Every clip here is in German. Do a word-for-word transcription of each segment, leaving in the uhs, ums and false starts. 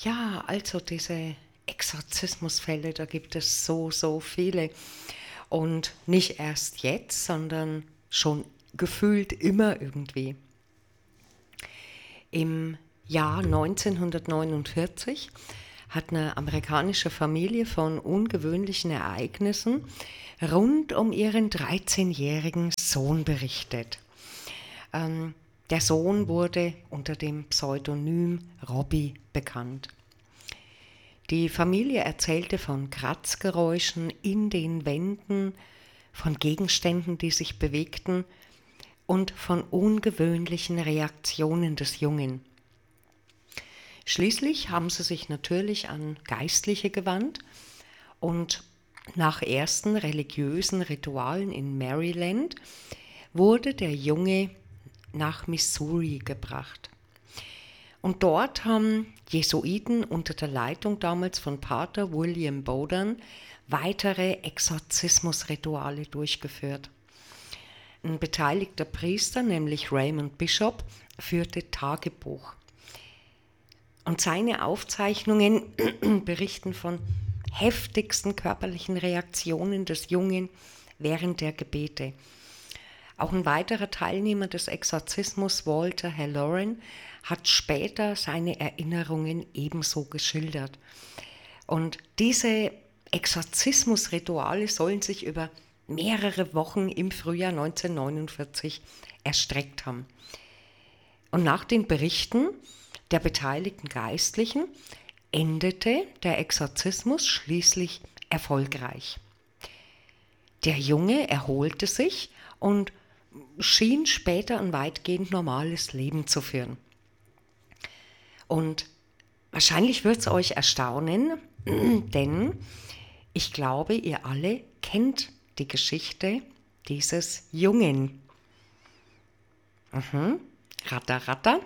Ja, also diese Exorzismusfälle, da gibt es so, so viele. Und nicht erst jetzt, sondern schon gefühlt immer irgendwie. Im Jahr neunzehnhundertneunundvierzig hat eine amerikanische Familie von ungewöhnlichen Ereignissen rund um ihren dreizehnjährigen Sohn berichtet. Ähm, der Sohn wurde unter dem Pseudonym Robbie bekannt. Die Familie erzählte von Kratzgeräuschen in den Wänden, von Gegenständen, die sich bewegten und von ungewöhnlichen Reaktionen des Jungen. Schließlich haben sie sich natürlich an Geistliche gewandt und nach ersten religiösen Ritualen in Maryland wurde der Junge nach Missouri gebracht. Und dort haben Jesuiten unter der Leitung damals von Pater William Bowden weitere Exorzismusrituale durchgeführt. Ein beteiligter Priester, nämlich Raymond Bishop, führte Tagebuch. Und seine Aufzeichnungen berichten von heftigsten körperlichen Reaktionen des Jungen während der Gebete. Auch ein weiterer Teilnehmer des Exorzismus, Walter Halloran, hat später seine Erinnerungen ebenso geschildert. Und diese Exorzismusrituale sollen sich über mehrere Wochen im Frühjahr neunzehnhundertneunundvierzig erstreckt haben. Und nach den Berichten der beteiligten Geistlichen endete der Exorzismus schließlich erfolgreich. Der Junge erholte sich und schien später ein weitgehend normales Leben zu führen. Und wahrscheinlich wird es euch erstaunen, denn ich glaube, ihr alle kennt die Geschichte dieses Jungen. Mhm. Ratter, ratter.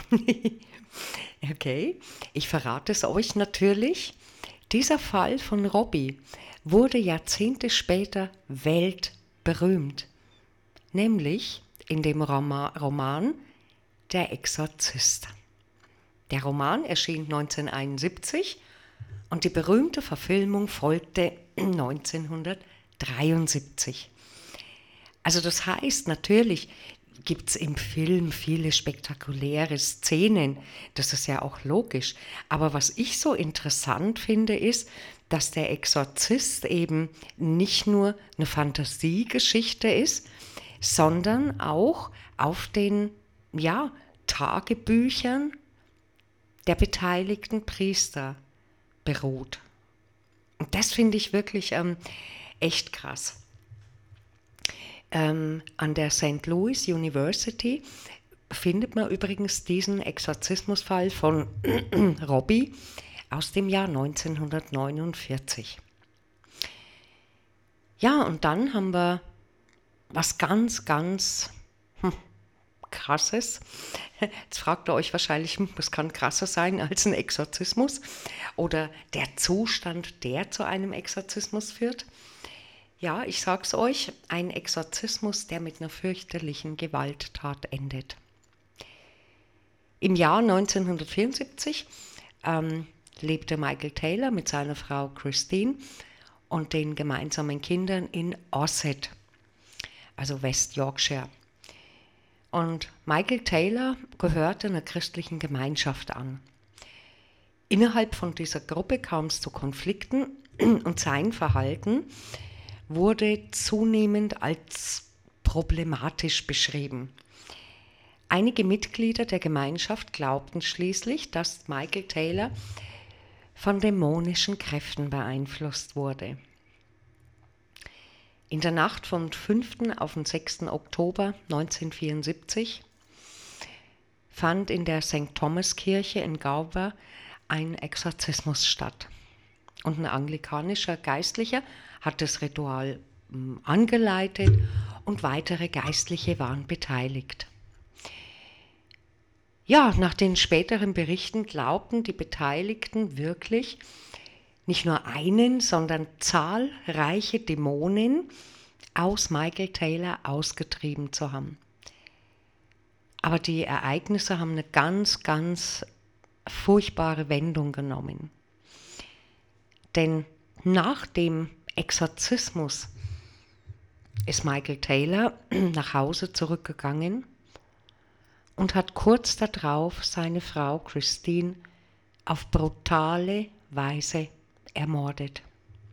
Okay, ich verrate es euch natürlich. Dieser Fall von Robbie wurde Jahrzehnte später weltberühmt, nämlich in dem Roma- Roman Der Exorzist. Der Roman erschien neunzehnhunderteinundsiebzig und die berühmte Verfilmung folgte neunzehnhundertdreiundsiebzig. Also das heißt, natürlich gibt es im Film viele spektakuläre Szenen, das ist ja auch logisch. Aber was ich so interessant finde, ist, dass der Exorzist eben nicht nur eine Fantasiegeschichte ist, sondern auch auf den ja, Tagebüchern der beteiligten Priester beruht. Und das finde ich wirklich ähm, echt krass. Ähm, an der Saint Louis University findet man übrigens diesen Exorzismusfall von Robbie aus dem Jahr neunzehnhundertneunundvierzig. Ja, und dann haben wir was ganz, ganz hm, Krasses. Jetzt fragt ihr euch wahrscheinlich, was kann krasser sein als ein Exorzismus oder der Zustand, der zu einem Exorzismus führt. Ja, ich sag's euch, ein Exorzismus, der mit einer fürchterlichen Gewalttat endet. Im Jahr neunzehnhundertvierundsiebzig ähm, lebte Michael Taylor mit seiner Frau Christine und den gemeinsamen Kindern in Ossett, also West Yorkshire. Und Michael Taylor gehörte einer christlichen Gemeinschaft an. Innerhalb von dieser Gruppe kam es zu Konflikten und sein Verhalten wurde zunehmend als problematisch beschrieben. Einige Mitglieder der Gemeinschaft glaubten schließlich, dass Michael Taylor von dämonischen Kräften beeinflusst wurde. In der Nacht vom fünften auf den sechsten Oktober neunzehnhundertvierundsiebzig fand in der Sankt Thomas Kirche in Galway ein Exorzismus statt. Und ein anglikanischer Geistlicher hat das Ritual angeleitet und weitere Geistliche waren beteiligt. Ja, nach den späteren Berichten glaubten die Beteiligten wirklich, nicht nur einen, sondern zahlreiche Dämonen aus Michael Taylor ausgetrieben zu haben. Aber die Ereignisse haben eine ganz, ganz furchtbare Wendung genommen. Denn nach dem Exorzismus ist Michael Taylor nach Hause zurückgegangen und hat kurz darauf seine Frau Christine auf brutale Weise ermordet.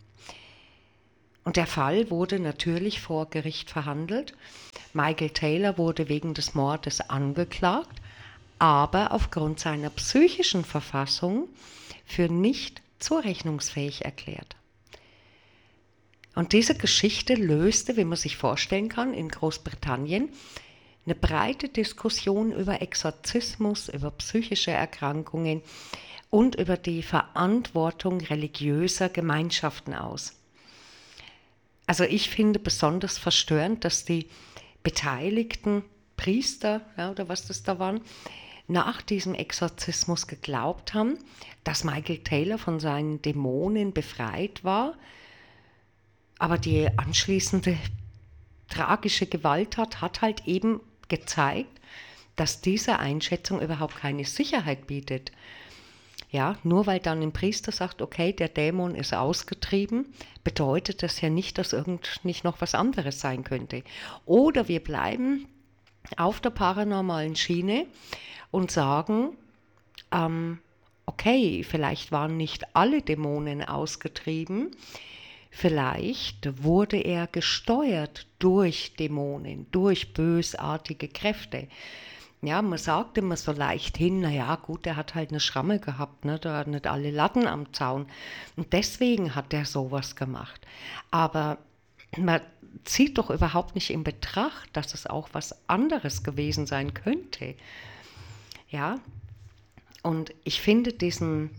Und der Fall wurde natürlich vor Gericht verhandelt. Michael Taylor wurde wegen des Mordes angeklagt, aber aufgrund seiner psychischen Verfassung für nicht zurechnungsfähig erklärt. Und diese Geschichte löste, wie man sich vorstellen kann, in Großbritannien eine breite Diskussion über Exorzismus, über psychische Erkrankungen und über die Verantwortung religiöser Gemeinschaften aus. Also ich finde besonders verstörend, dass die beteiligten Priester, ja, oder was das da waren, nach diesem Exorzismus geglaubt haben, dass Michael Taylor von seinen Dämonen befreit war, aber die anschließende tragische Gewalttat hat halt eben gezeigt, dass diese Einschätzung überhaupt keine Sicherheit bietet. Ja, nur weil dann ein Priester sagt, okay, der Dämon ist ausgetrieben, bedeutet das ja nicht, dass irgend nicht noch was anderes sein könnte. Oder wir bleiben auf der paranormalen Schiene und sagen, ähm, okay, vielleicht waren nicht alle Dämonen ausgetrieben, vielleicht wurde er gesteuert durch Dämonen, durch bösartige Kräfte. Ja, man sagt immer so leicht hin, naja gut, der hat halt eine Schramme gehabt, ne? Der hat nicht alle Latten am Zaun und deswegen hat er sowas gemacht. Aber man zieht doch überhaupt nicht in Betracht, dass es auch was anderes gewesen sein könnte. Ja, und ich finde diesen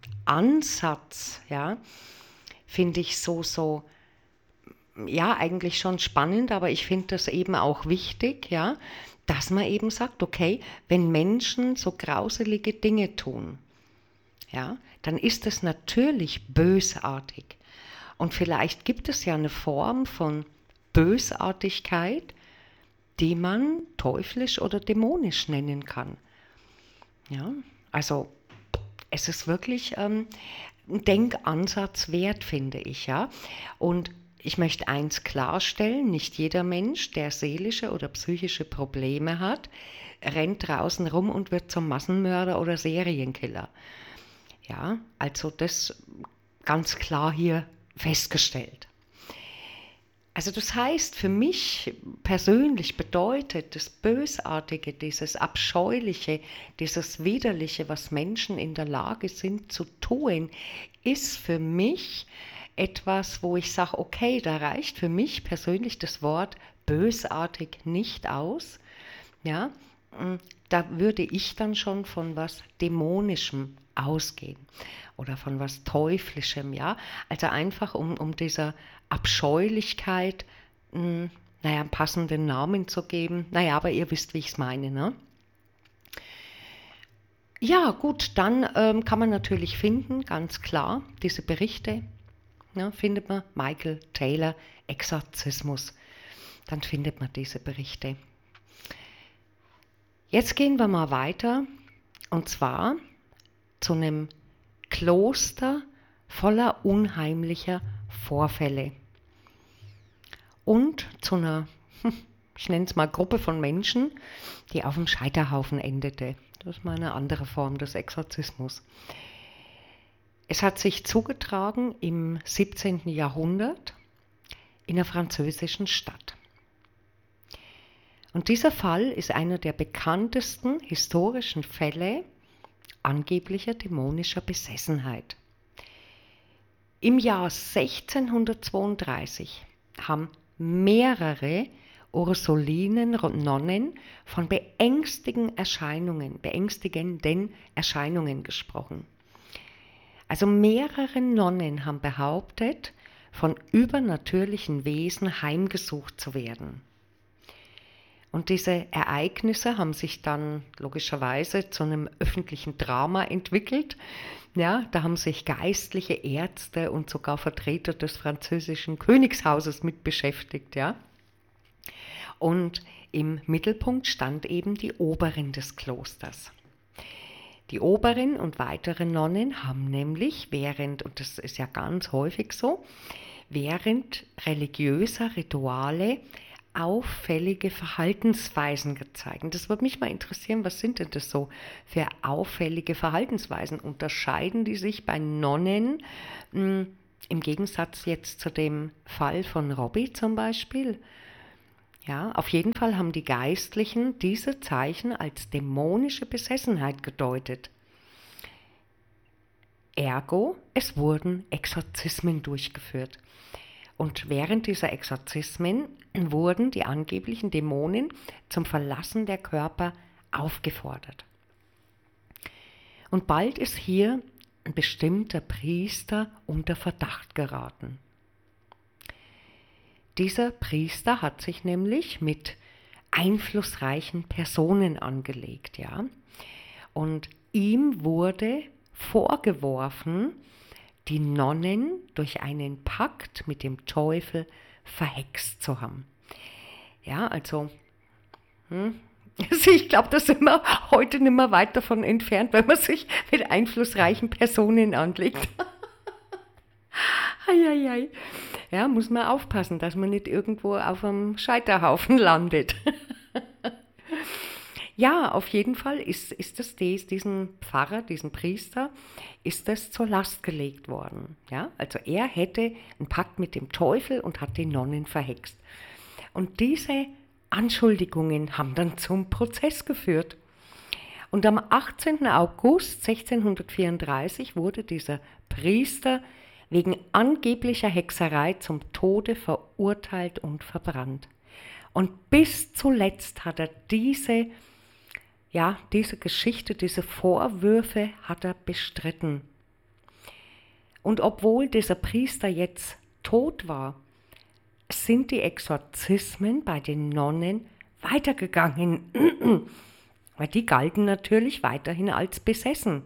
Ansatz, ja, finde ich so, so, ja, eigentlich schon spannend, aber ich finde das eben auch wichtig, ja, dass man eben sagt, okay, wenn Menschen so grauselige Dinge tun, ja, dann ist es natürlich bösartig. Und vielleicht gibt es ja eine Form von Bösartigkeit, die man teuflisch oder dämonisch nennen kann. Ja, also es ist wirklich ähm, ein Denkansatz wert, finde ich, ja. Und ich möchte eins klarstellen, nicht jeder Mensch, der seelische oder psychische Probleme hat, rennt draußen rum und wird zum Massenmörder oder Serienkiller. Ja, also das ganz klar hier festgestellt. Also das heißt, für mich persönlich bedeutet das Bösartige, dieses Abscheuliche, dieses Widerliche, was Menschen in der Lage sind zu tun, ist für mich etwas, wo ich sage, okay, da reicht für mich persönlich das Wort bösartig nicht aus. Ja, da würde ich dann schon von was Dämonischem ausgehen oder von was Teuflischem, ja. Also einfach um, um dieser Abscheulichkeit, mh, naja, einen passenden Namen zu geben. Naja, aber ihr wisst, wie ich es meine, ne? Ja, gut, dann ähm, kann man natürlich finden, ganz klar, diese Berichte, ne, findet man Michael Taylor, Exorzismus, dann findet man diese Berichte. Jetzt gehen wir mal weiter, und zwar zu einem Kloster voller unheimlicher Vorfälle und zu einer, ich nenne es mal Gruppe von Menschen, die auf dem Scheiterhaufen endete. Das ist mal eine andere Form des Exorzismus. Es hat sich zugetragen im siebzehnten Jahrhundert in einer französischen Stadt. Und dieser Fall ist einer der bekanntesten historischen Fälle angeblicher dämonischer Besessenheit. Im Jahr sechzehnhundertzweiunddreißig haben mehrere Ursulinen-Nonnen von beängstigenden Erscheinungen, beängstigenden Erscheinungen gesprochen. Also mehrere Nonnen haben behauptet, von übernatürlichen Wesen heimgesucht zu werden. Und diese Ereignisse haben sich dann logischerweise zu einem öffentlichen Drama entwickelt. Ja, da haben sich geistliche Ärzte und sogar Vertreter des französischen Königshauses mit beschäftigt. Ja. Und im Mittelpunkt stand eben die Oberin des Klosters. Die Oberin und weitere Nonnen haben nämlich während, und das ist ja ganz häufig so, während religiöser Rituale auffällige Verhaltensweisen gezeigt. Und das würde mich mal interessieren, was sind denn das so für auffällige Verhaltensweisen? Unterscheiden die sich bei Nonnen mh, im Gegensatz jetzt zu dem Fall von Robbie zum Beispiel? Ja, auf jeden Fall haben die Geistlichen diese Zeichen als dämonische Besessenheit gedeutet. Ergo, es wurden Exorzismen durchgeführt. Und während dieser Exorzismen wurden die angeblichen Dämonen zum Verlassen der Körper aufgefordert. Und bald ist hier ein bestimmter Priester unter Verdacht geraten. Dieser Priester hat sich nämlich mit einflussreichen Personen angelegt, ja. Und ihm wurde vorgeworfen, die Nonnen durch einen Pakt mit dem Teufel verhext zu haben. Ja, also, hm, ich glaube, da sind wir heute nicht mehr weit davon entfernt, wenn man sich mit einflussreichen Personen anlegt. Eieiei. Ja, muss man aufpassen, dass man nicht irgendwo auf einem Scheiterhaufen landet. Ja, auf jeden Fall ist, ist das dies, diesen Pfarrer, diesen Priester, ist das zur Last gelegt worden. Ja, also er hätte einen Pakt mit dem Teufel und hat die Nonnen verhext. Und diese Anschuldigungen haben dann zum Prozess geführt. Und am achtzehnten August sechzehnhundertvierunddreißig wurde dieser Priester wegen angeblicher Hexerei zum Tode verurteilt und verbrannt. Und bis zuletzt hat er diese, ja, diese Geschichte, diese Vorwürfe hat er bestritten. Und obwohl dieser Priester jetzt tot war, sind die Exorzismen bei den Nonnen weitergegangen, weil die galten natürlich weiterhin als besessen.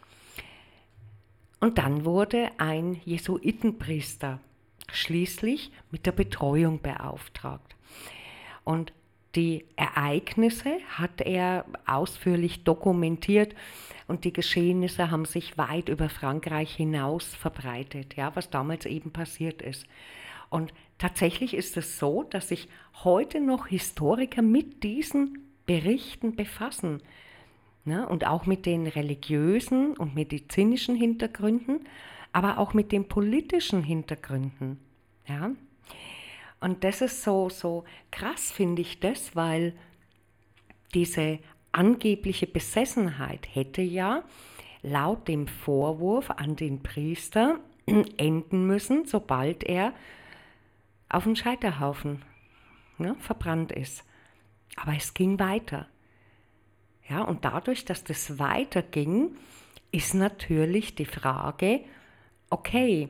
Und dann wurde ein Jesuitenpriester schließlich mit der Betreuung beauftragt. Und die Ereignisse hat er ausführlich dokumentiert und die Geschehnisse haben sich weit über Frankreich hinaus verbreitet, ja, was damals eben passiert ist. Und tatsächlich ist es so, dass sich heute noch Historiker mit diesen Berichten befassen, ne, und auch mit den religiösen und medizinischen Hintergründen, aber auch mit den politischen Hintergründen. Ja. Und das ist so, so krass, finde ich das, weil diese angebliche Besessenheit hätte ja laut dem Vorwurf an den Priester enden müssen, sobald er auf dem Scheiterhaufen, ne, verbrannt ist. Aber es ging weiter. Ja, und dadurch, dass das weiterging, ist natürlich die Frage, okay,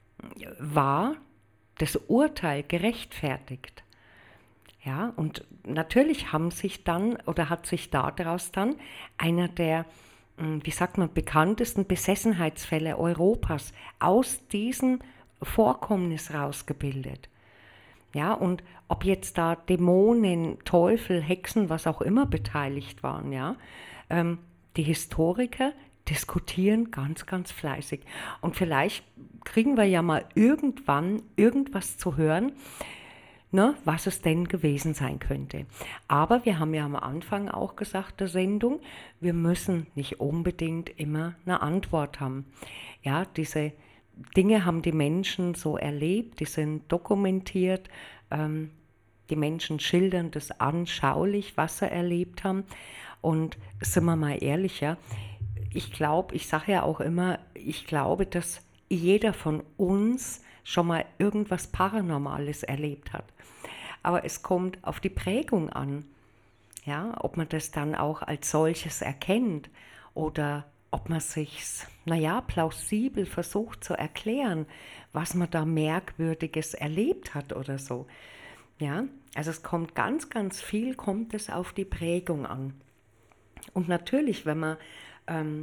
war das Urteil gerechtfertigt? Ja, und natürlich haben sich dann oder hat sich daraus dann einer der, wie sagt man, bekanntesten Besessenheitsfälle Europas aus diesem Vorkommnis rausgebildet. Ja, und ob jetzt da Dämonen, Teufel, Hexen, was auch immer beteiligt waren, ja, ähm, die Historiker diskutieren ganz, ganz fleißig. Und vielleicht kriegen wir ja mal irgendwann irgendwas zu hören, ne, was es denn gewesen sein könnte. Aber wir haben ja am Anfang auch gesagt der Sendung, wir müssen nicht unbedingt immer eine Antwort haben. Ja, diese Dinge haben die Menschen so erlebt, die sind dokumentiert, ähm, die Menschen schildern das anschaulich, was sie erlebt haben. Und sind wir mal ehrlich, ja, ich glaube, ich sage ja auch immer, ich glaube, dass jeder von uns schon mal irgendwas Paranormales erlebt hat. Aber es kommt auf die Prägung an, ja, ob man das dann auch als solches erkennt oder ob man sich's, naja, plausibel versucht zu erklären, was man da Merkwürdiges erlebt hat oder so. Ja, also es kommt ganz, ganz viel, kommt es auf die Prägung an. Und natürlich, wenn man, ähm,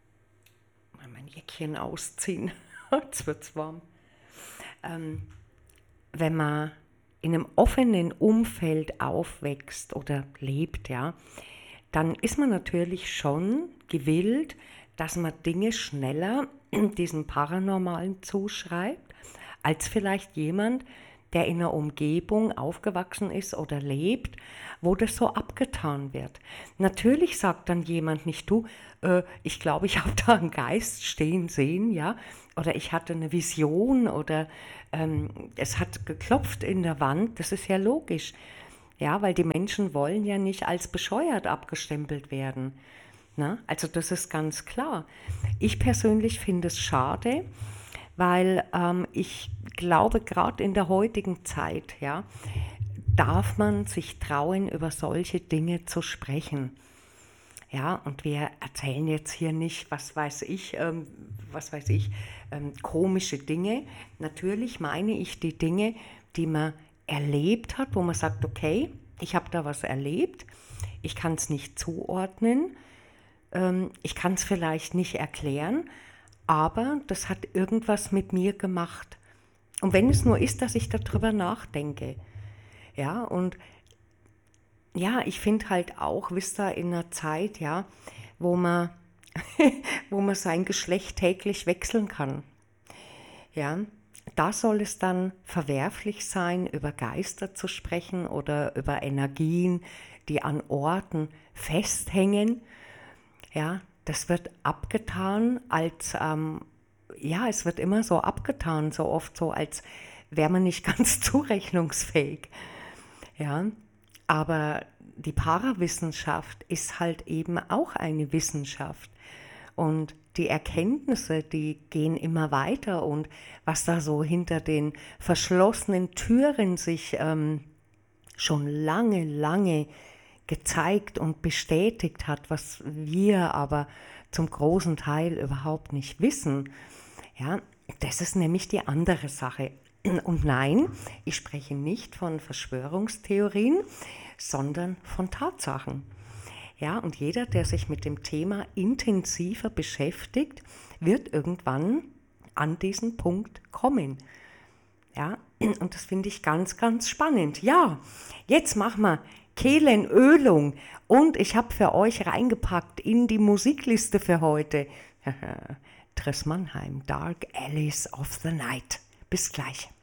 mal mein Jäckchen ausziehen, jetzt wird's warm, ähm, wenn man in einem offenen Umfeld aufwächst oder lebt, ja, dann ist man natürlich schon gewillt, dass man Dinge schneller diesem Paranormalen zuschreibt, als vielleicht jemand, der in einer Umgebung aufgewachsen ist oder lebt, wo das so abgetan wird. Natürlich sagt dann jemand nicht, du, äh, ich glaube, ich habe da einen Geist stehen sehen, ja, oder ich hatte eine Vision oder ähm, es hat geklopft in der Wand, das ist ja logisch. Ja, weil die Menschen wollen ja nicht als bescheuert abgestempelt werden. Na, also das ist ganz klar. Ich persönlich finde es schade, weil ähm, ich glaube, gerade in der heutigen Zeit, ja, darf man sich trauen, über solche Dinge zu sprechen. Ja, und wir erzählen jetzt hier nicht, was weiß ich, ähm, was weiß ich, ähm, komische Dinge. Natürlich meine ich die Dinge, die man erlebt hat, wo man sagt, okay, ich habe da was erlebt, ich kann es nicht zuordnen, ähm, ich kann es vielleicht nicht erklären, aber das hat irgendwas mit mir gemacht. Und wenn es nur ist, dass ich darüber nachdenke. Ja, und ja, ich finde halt auch, wisst ihr, in einer Zeit, ja, wo man, wo man sein Geschlecht täglich wechseln kann. Ja, da soll es dann verwerflich sein, über Geister zu sprechen oder über Energien, die an Orten festhängen. Ja, das wird abgetan als, ähm, ja, es wird immer so abgetan, so oft so, als wäre man nicht ganz zurechnungsfähig. Ja, aber die Parawissenschaft ist halt eben auch eine Wissenschaft. Und die Erkenntnisse, die gehen immer weiter. Und was da so hinter den verschlossenen Türen sich ähm, schon lange, lange gezeigt und bestätigt hat, was wir aber zum großen Teil überhaupt nicht wissen, ja, das ist nämlich die andere Sache. Und nein, ich spreche nicht von Verschwörungstheorien, sondern von Tatsachen. Ja, und jeder, der sich mit dem Thema intensiver beschäftigt, wird irgendwann an diesen Punkt kommen. Ja, und das finde ich ganz, ganz spannend. Ja, jetzt machen wir Kehlenölung und ich habe für euch reingepackt in die Musikliste für heute Triss Mannheim, Dark Alleys of the Night. Bis gleich.